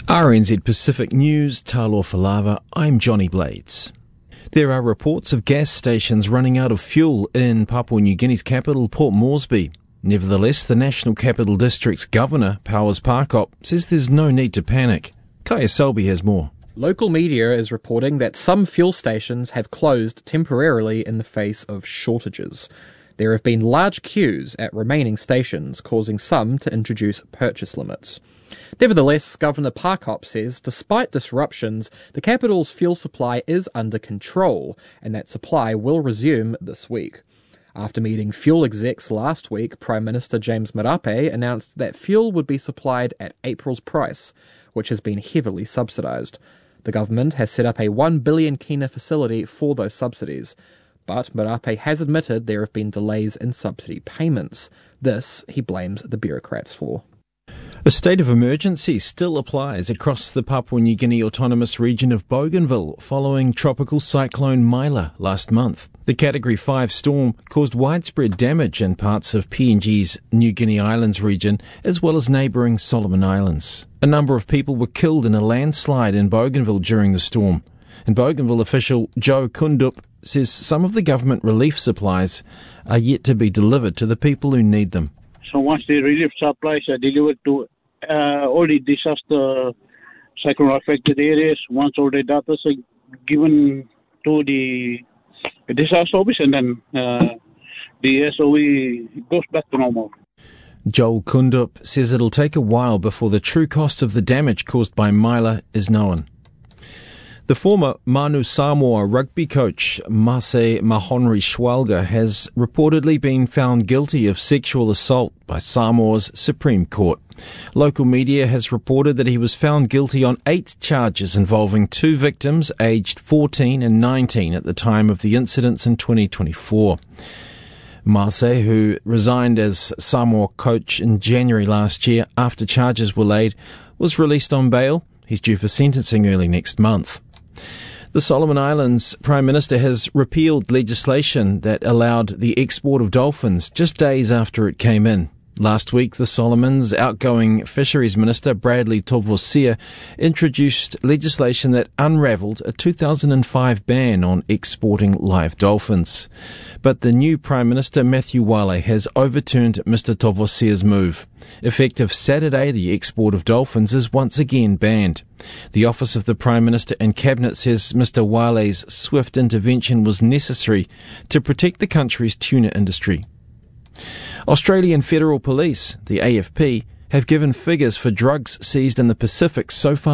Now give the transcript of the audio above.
RNZ Pacific News, Talofa Lava, I'm Johnny Blades. There are reports of gas stations running out of fuel in Papua New Guinea's capital, Port Moresby. Nevertheless, the National Capital District's Governor, Powers Parkop, says there's no need to panic. Kaya Selby has more. Local media is reporting that some fuel stations have closed temporarily in the face of shortages. There have been large queues at remaining stations, causing some to introduce purchase limits. Nevertheless, Governor Parkop says despite disruptions, the capital's fuel supply is under control and that supply will resume this week. After meeting fuel execs last week, Prime Minister James Marape announced that fuel would be supplied at April's price, which has been heavily subsidised. The government has set up a 1 billion kina facility for those subsidies. But Marape has admitted there have been delays in subsidy payments. This he blames the bureaucrats for. A state of emergency still applies across the Papua New Guinea autonomous region of Bougainville following tropical cyclone Myla last month. The Category 5 storm caused widespread damage in parts of PNG's New Guinea Islands region as well as neighbouring Solomon Islands. A number of people were killed in a landslide in Bougainville during the storm. And Bougainville official Joe Kundup says some of the government relief supplies are yet to be delivered to the people who need them. So once the relief supplies are delivered to all the disaster cyclone-affected areas, once all the data are given to the disaster office, and then the SOE goes back to normal. Joel Kundup says it'll take a while before the true cost of the damage caused by Myla is known. The former Manu Samoa rugby coach Mase Mahonri Schwalga has reportedly been found guilty of sexual assault by Samoa's Supreme Court. Local media has reported that he was found guilty on 8 charges involving 2 victims aged 14 and 19 at the time of the incidents in 2024. Mase, who resigned as Samoa coach in January last year after charges were laid, was released on bail. He's due for sentencing early next month. The Solomon Islands Prime Minister has repealed legislation that allowed the export of dolphins just days after it came in. Last week, the Solomons' outgoing Fisheries Minister, Bradley Tovosia, introduced legislation that unravelled a 2005 ban on exporting live dolphins. But the new Prime Minister, Matthew Wale, has overturned Mr Tovosia's move. Effective Saturday, the export of dolphins is once again banned. The Office of the Prime Minister and Cabinet says Mr Wale's swift intervention was necessary to protect the country's tuna industry. Australian Federal Police, the AFP, have given figures for drugs seized in the Pacific so far